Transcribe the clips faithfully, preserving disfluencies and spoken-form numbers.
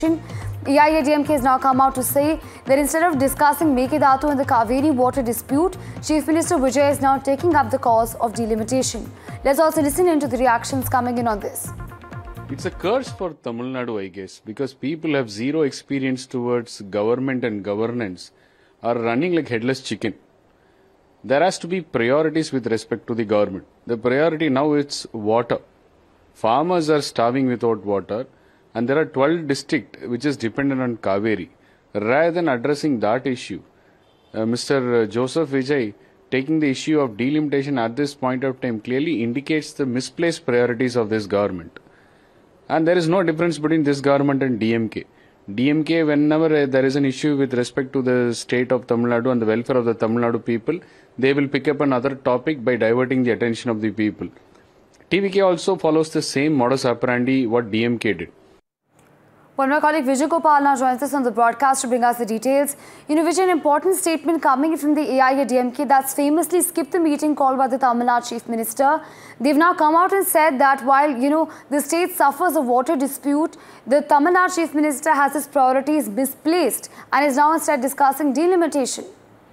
A I A D M K has now come out to say that instead of discussing Meghdadu and the Kaveri water dispute, Chief Minister Vijay is now taking up the cause of delimitation. Let's also listen into the reactions coming in on this. It's a curse for Tamil Nadu, I guess, because people have zero experience towards government and governance, are running like headless chicken. There has to be priorities with respect to the government. The priority now is water. Farmers are starving without water. And there are twelve districts which is dependent on Kaveri. Rather than addressing that issue, uh, Mister Joseph Vijay taking the issue of delimitation at this point of time clearly indicates the misplaced priorities of this government. And there is no difference between this government and D M K. D M K, whenever uh, there is an issue with respect to the state of Tamil Nadu and the welfare of the Tamil Nadu people, they will pick up another topic by diverting the attention of the people. T V K also follows the same modus operandi what D M K did. Well, my colleague Vijay Gopal now joins us on the broadcast to bring us the details. You know, Vijay, an important statement coming from the A I A D M K that's famously skipped the meeting called by the Tamil Nadu Chief Minister. They've now come out and said that while, you know, the state suffers a water dispute, the Tamil Nadu Chief Minister has his priorities misplaced and is now instead discussing delimitation.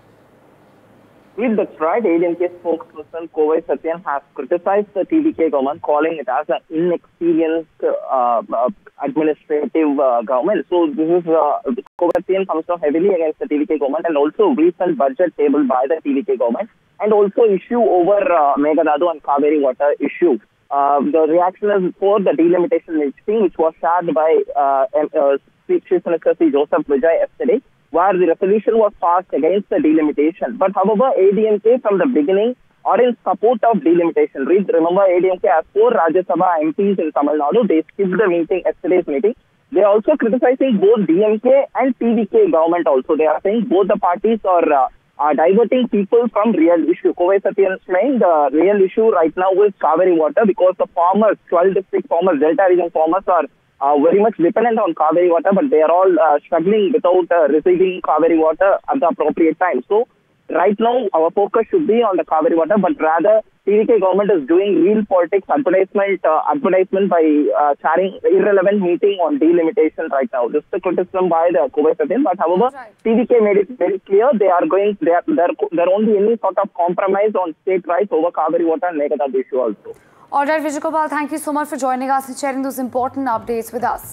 Yes, that's right. A D M K spokesperson Kovai Satyan has criticized the T V K government, calling it as an inexperienced uh, uh, administrative uh, government. So this is uh, Kovai Satyan comes down heavily against the T V K government and also recent budget tabled by the T V K government and also issue over uh, Meghdadu and Kaveri water issue. Uh, the reaction is for the delimitation meeting, which was shared by uh, uh, Chief Minister Joseph Vijay yesterday, where the resolution was passed against the delimitation. But however, A D M K from the beginning are in support of delimitation. Remember, A D M K has four Rajya Sabha M Ps in Tamil Nadu. They skipped the meeting, yesterday's meeting. They are also criticizing both D M K and T V K government also. They are saying both the parties are, uh, are diverting people from real issue. Kovai Satyan is saying the real issue right now is Kaveri water because the farmers, twelve district farmers, Delta region farmers are Uh, very much dependent on Kaveri water, but they are all uh, struggling without uh, receiving Kaveri water at the appropriate time. So, right now, our focus should be on the Kaveri water, but rather, T V K government is doing real politics, advertisement, uh, advertisement by uh, sharing irrelevant meeting on delimitation right now. This is the criticism by the Kovai Satyan, but however, right. T V K made it very clear they are going, they are, there, there won't be any sort of compromise on state rights over Kaveri water and Meghdadu issue also. All right, Vijay Gopal, thank you so much for joining us and sharing those important updates with us.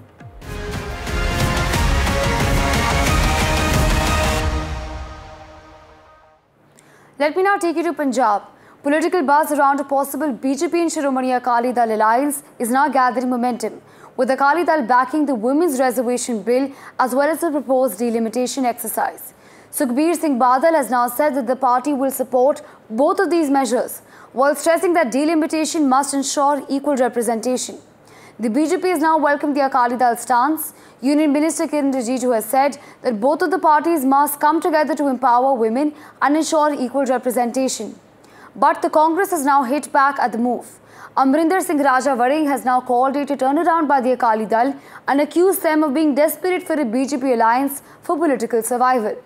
Let me now take you to Punjab. Political buzz around a possible B J P and Shiromani Akali Dal alliance is now gathering momentum, with Akali Dal backing the Women's Reservation Bill as well as the proposed delimitation exercise. Sukhbir Singh Badal has now said that the party will support both of these measures, while stressing that delimitation must ensure equal representation. The B J P has now welcomed the Akali Dal stance. Union Minister Kiran Rijiju has said that both of the parties must come together to empower women and ensure equal representation. But the Congress has now hit back at the move. Amrinder Singh Raja Varing has now called it a turnaround by the Akali Dal and accused them of being desperate for a B J P alliance for political survival.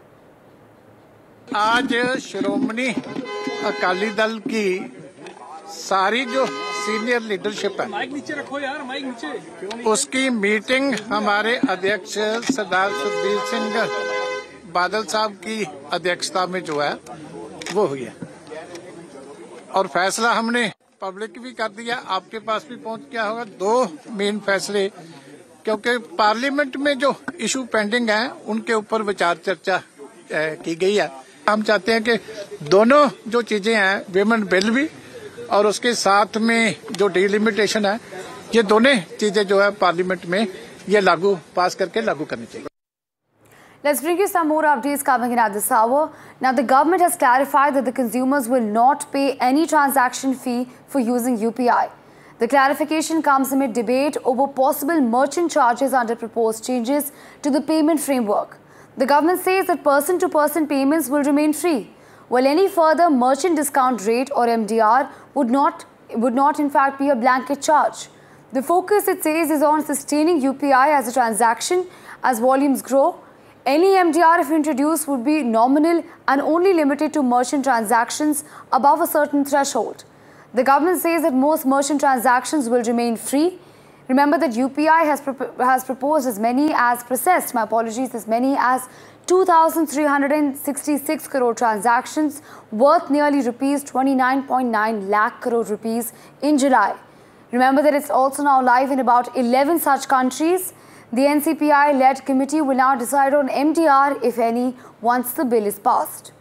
आज श्रोमणी अकाली दल की सारी जो senior leadership है mic नीचे रखो यार mic नीचे उसकी मीटिंग हमारे अध्यक्ष सरदार सुखबीर सिंह बादल साहब की अध्यक्षता में जो है वो हुई है और फैसला हमने पब्लिक भी कर दिया, आपके पास भी पहुंच गया होगा। दो मेन फैसले, क्योंकि पार्लियामेंट में जो इशू पेंडिंग है उनके ऊपर विचार चर्चा की गई है। हम चाहते हैं कि दोनों जो चीजें हैं, विमेन बिल भी और उसके साथ में जो डिलिमिटेशन है, ये दोनों चीजें जो है पार्लियामेंट में ये लागू पास करके लागू करनी चाहिए। Let's bring you some more updates coming in at this hour. Now, the government has clarified that the consumers will not pay any transaction fee for using U P I. The clarification comes amid debate over possible merchant charges under proposed changes to the payment framework. The government says that person-to-person payments will remain free, while any further merchant discount rate or M D R would not, would not in fact be a blanket charge. The focus, it says, is on sustaining U P I as a transaction as volumes grow. Any M D R, if introduced, would be nominal and only limited to merchant transactions above a certain threshold. The government says that most merchant transactions will remain free. Remember that U P I has, pro has proposed as many as, processed, my apologies, as many as two thousand three hundred sixty-six crore transactions worth nearly rupees twenty-nine point nine lakh crore rupees in July. Remember that it's also now live in about eleven such countries. The N C P I-led committee will now decide on M D R, if any, once the bill is passed.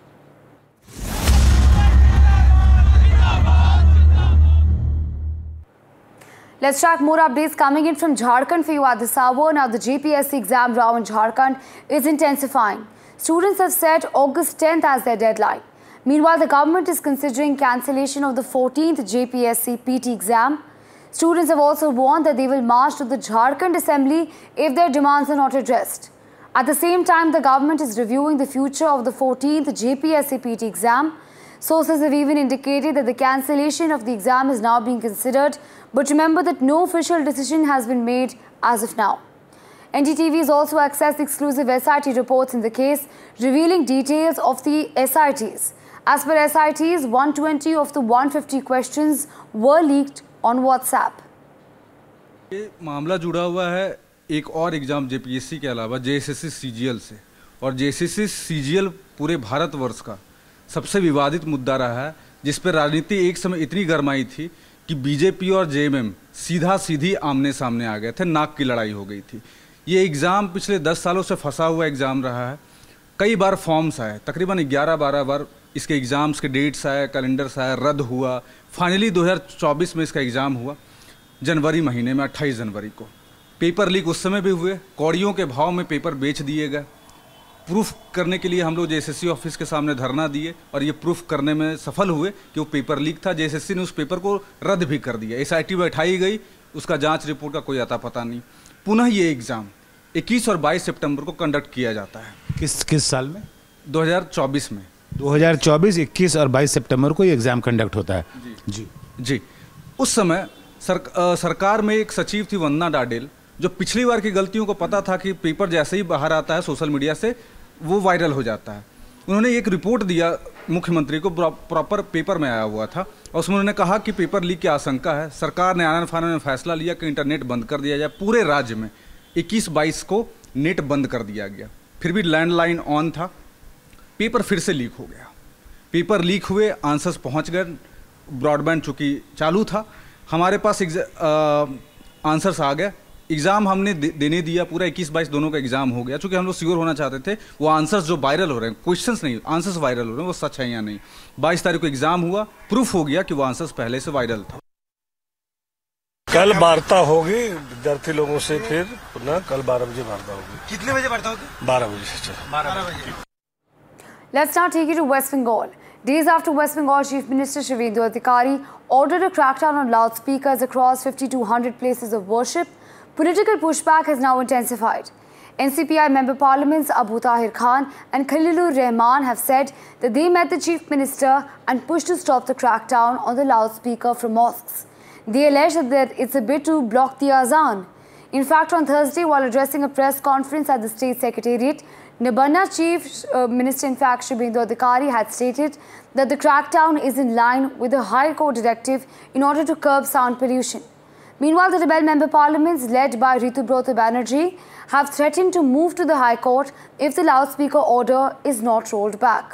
Let's track more updates coming in from Jharkhand for you at this hour. Now, the J P S C exam round in Jharkhand is intensifying. Students have set August tenth as their deadline. Meanwhile, the government is considering cancellation of the fourteenth J P S C P T exam. Students have also warned that they will march to the Jharkhand Assembly if their demands are not addressed. At the same time, the government is reviewing the future of the fourteenth J P S C P T exam. Sources have even indicated that the cancellation of the exam is now being considered, but remember that no official decision has been made as of now. N D T V has also accessed exclusive S I T reports in the case, revealing details of the S I Ts. As per S I Ts, one hundred twenty of the one hundred fifty questions were leaked on WhatsApp. ये मामला जुड़ा हुआ है एक और exam JPSC के अलावा JSSC CGL से, और जेएसएससी सीजीएल पूरे भारतवर्ष का सबसे विवादित मुद्दा रहा है, जिस पर राजनीति एक समय इतनी गरमाई थी कि बीजेपी और जेएमएम सीधा सीधी आमने सामने आ गए थे, नाक की लड़ाई हो गई थी। ये एग्ज़ाम पिछले दस सालों से फंसा हुआ एग्ज़ाम रहा है। कई बार फॉर्म्स आए, तकरीबन ग्यारह बारह बार इसके एग्ज़ाम्स के डेट्स आए, कैलेंडर्स आए, रद्द हुआ। फाइनली दो हज़ार चौबीस में इसका एग्ज़ाम हुआ, जनवरी महीने में अट्ठाईस जनवरी को। पेपर लीक उस समय भी हुए, कौड़ियों के भाव में पेपर बेच दिए गए। प्रूफ करने के लिए हम लोग जेएसएससी ऑफिस के सामने धरना दिए और ये प्रूफ करने में सफल हुए कि वो पेपर लीक था। जेएसएससी ने उस पेपर को रद्द भी कर दिया, एसआईटी बैठाई गई, उसका जांच रिपोर्ट का कोई अता पता नहीं। पुनः ये एग्ज़ाम इक्कीस और बाईस सितंबर को कंडक्ट किया जाता है। किस किस साल में? दो हज़ार चौबीस में। दो हज़ार चौबीस इक्कीस और बाईस सितंबर को ये एग्ज़ाम कंडक्ट होता है। जी जी जी उस समय सर, आ, सरकार में एक सचिव थी वंदना डाडेल, जो पिछली बार की गलतियों को पता था कि पेपर जैसे ही बाहर आता है सोशल मीडिया से वो वायरल हो जाता है। उन्होंने एक रिपोर्ट दिया मुख्यमंत्री को, प्रॉपर पेपर में आया हुआ था, और उसमें उन्होंने कहा कि पेपर लीक की आशंका है। सरकार ने आनन फानन में फैसला लिया कि इंटरनेट बंद कर दिया जाए। पूरे राज्य में इक्कीस बाईस को नेट बंद कर दिया गया, फिर भी लैंडलाइन ऑन था। पेपर फिर से लीक हो गया, पेपर लीक हुए, आंसर्स पहुंच गए, ब्रॉडबैंड चूँकि चालू था, हमारे पास आंसर्स आ गए। एग्ज़ाम हमने दे, देने दिया, पूरा इक्कीस बाईस दोनों का एग्ज़ाम हो गया। चूँकि हम लोग श्योर होना चाहते थे वो आंसर्स जो वायरल हो रहे हैं, क्वेश्चंस नहीं, आंसर्स वायरल हो रहे हैं, वो सच है या नहीं। बाईस तारीख को एग्ज़ाम हुआ, प्रूफ हो गया कि वो आंसर्स पहले से वायरल था। कल वार्ता होगी विद्यार्थी लोगों से, फिर पुनः कल बारह बजे वार्ता होगी। कितने बजे वार्ता होगी? बारह बजे से बारह बजे। Let's now take you to West Bengal. Days after West Bengal Chief Minister Shivendra Adhikari ordered a crackdown on loudspeakers across fifty-two hundred places of worship, political pushback has now intensified. N C P I member parliaments Abu Tahir Khan and Khalilur Rahman have said that they met the Chief Minister and pushed to stop the crackdown on the loudspeaker from mosques. They allege that it's a bit to block the azan. In fact, on Thursday, while addressing a press conference at the State Secretariat, Nibanna Chief uh, Minister, in fact, Shivendra Adhikari, had stated that the crackdown is in line with the High Court directive in order to curb sound pollution. Meanwhile, the rebel member parliaments, led by Ritubrata Banerjee, have threatened to move to the High Court if the loudspeaker order is not rolled back.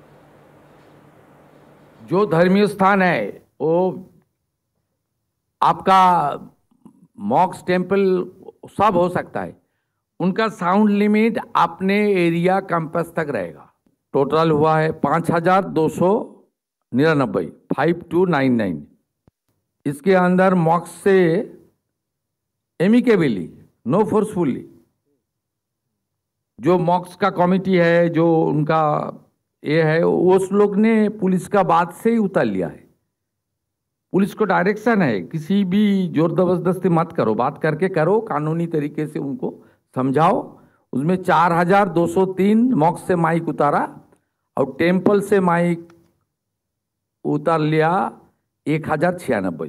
जो धर्मीय स्थान है वो आपका मॉक्स temple सब हो सकता है, उनका साउंड लिमिट अपने एरिया कैंपस तक रहेगा। टोटल हुआ है पाँच हजार दो सौ निन्यानबे फाइव टू नाइन नाइन। इसके अंदर मॉक्स से एमिकेबली, नो फोर्सफुली, जो मॉक्स का कमिटी है, जो उनका ये है, उस लोग ने पुलिस का बात से ही उतार लिया है। पुलिस को डायरेक्शन है किसी भी जोर जबरदस्ती मत करो, बात करके करो, कानूनी तरीके से उनको समझाओ। उसमें चार हजार दो सौ तीन मॉक्स से माइक उतारा और टेम्पल से माइक उतार लिया एक हजार छियानबे।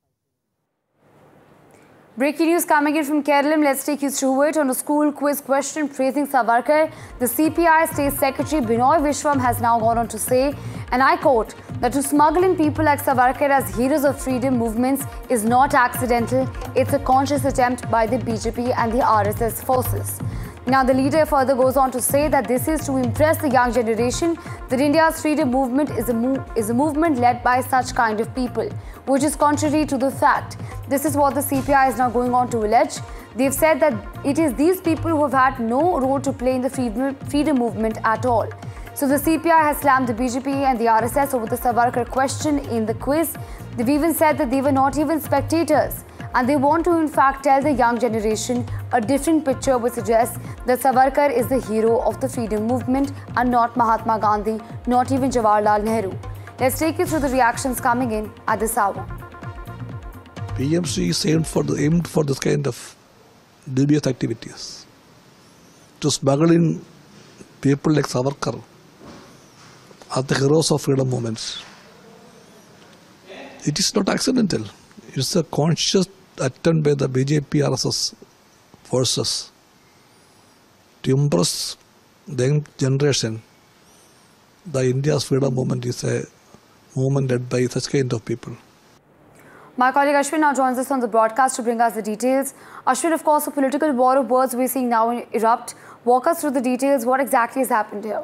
Breaking news coming in from Kerala. Let's take you through it. On a school quiz question praising Savarkar, the C P I State Secretary Binoy Vishwam has now gone on to say, and I quote, that to smuggle in people like Savarkar as heroes of freedom movements is not accidental, it's a conscious attempt by the B J P and the R S S forces. Now, the leader further goes on to say that this is to impress the young generation that India's freedom movement is a, move, is a movement led by such kind of people, which is contrary to the fact. This is what the C P I is now going on to allege. They've said that it is these people who have had no role to play in the freedom, freedom movement at all. So the C P I has slammed the B J P and the R S S over the Savarkar question in the quiz. They've even said that they were not even spectators. And they want to in fact tell the young generation a different picture which suggests that Savarkar is the hero of the freedom movement and not Mahatma Gandhi, not even Jawaharlal Nehru. Let's take you through the reactions coming in at this hour. P M C is aimed for, the, aimed for this kind of dubious activities. To smuggle in people like Savarkar are the heroes of freedom movements. It is not accidental. It's a conscious attempt by the B J P R S S forces to impress the young generation that India's freedom movement is a movement led by such kind of people. My colleague Ashwin now joins us on the broadcast to bring us the details. Ashwin, of course, a political war of words we're seeing now erupt. Walk us through the details. What exactly has happened here?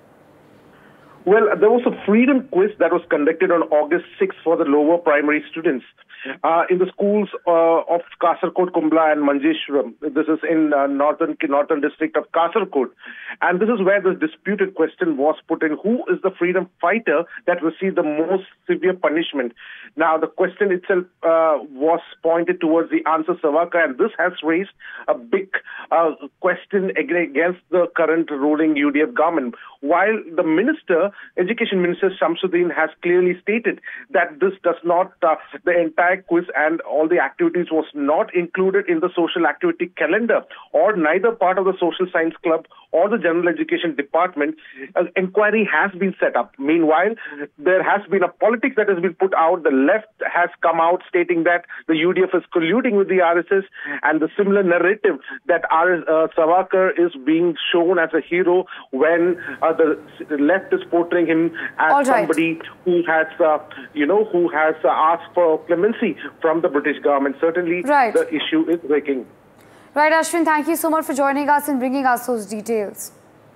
Well, there was a freedom quiz that was conducted on August sixth for the lower primary students uh, in the schools uh, of Kasaragod, Kumbla and Manjeshwaram. This is in uh, northern northern district of Kasaragod. And this is where the disputed question was put in: who is the freedom fighter that received the most severe punishment? Now, the question itself uh, was pointed towards the answer Savarkar, and this has raised a big uh, question against the current ruling U D F government. While the minister, Education Minister Shamsuddin, has clearly stated that this does not, uh, the entire quiz and all the activities was not included in the social activity calendar, or neither part of the social science club or the general education department. An inquiry has been set up. Meanwhile, there has been a politics that has been put out. The left has come out stating that the U D F is colluding with the R S S, and the similar narrative that R S, uh, Savarkar is being shown as a hero when uh, the left is portraying him as right. somebody who has, uh, you know, who has uh, asked for clemency from the British government. Certainly, right. the issue is breaking. Right, Ashwin, thank you so much for joining us and bringing us those details.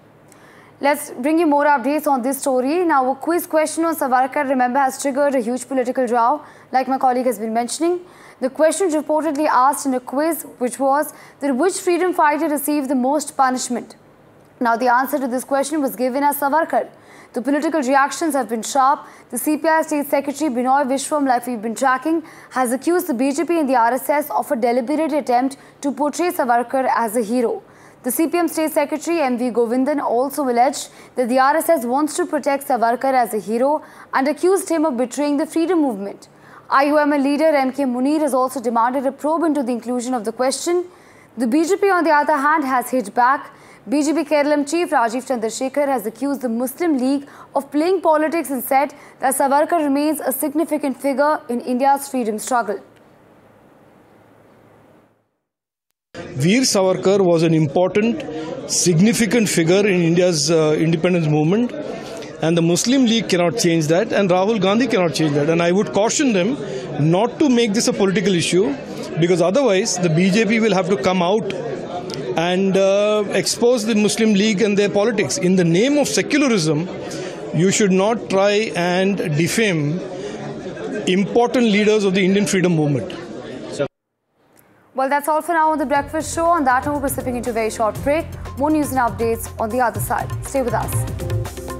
Let's bring you more updates on this story. Now, a quiz question on Savarkar, remember, has triggered a huge political row, like my colleague has been mentioning. The question reportedly asked in a quiz, which was that which freedom fighter received the most punishment? Now, the answer to this question was given as Savarkar. The political reactions have been sharp. The C P I State Secretary Binoy Vishwam, like we've been tracking, has accused the B J P and the R S S of a deliberate attempt to portray Savarkar as a hero. The C P M State Secretary M V Govindan also alleged that the R S S wants to protect Savarkar as a hero and accused him of betraying the freedom movement. I U M L leader M K Munir has also demanded a probe into the inclusion of the question. The B J P, on the other hand, has hit back. B J P Kerala Chief Rajiv Chandrasekhar has accused the Muslim League of playing politics and said that Savarkar remains a significant figure in India's freedom struggle. Veer Savarkar was an important, significant figure in India's uh, independence movement, and the Muslim League cannot change that, and Rahul Gandhi cannot change that. And I would caution them not to make this a political issue, because otherwise the B J P will have to come out and uh, expose the Muslim League and their politics. In the name of secularism, you should not try and defame important leaders of the Indian freedom movement. Well, that's all for now on The Breakfast Show. On that note, we're slipping into a very short break. More news and updates on the other side. Stay with us.